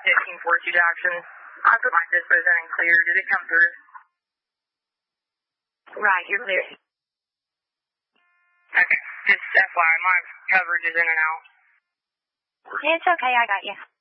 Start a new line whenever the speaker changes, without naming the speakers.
1542 Jackson. I put my dispos in and clear. Did it come through?
Right, you're clear.
Okay. Just FYI, my coverage is in and out.
It's okay, I got you.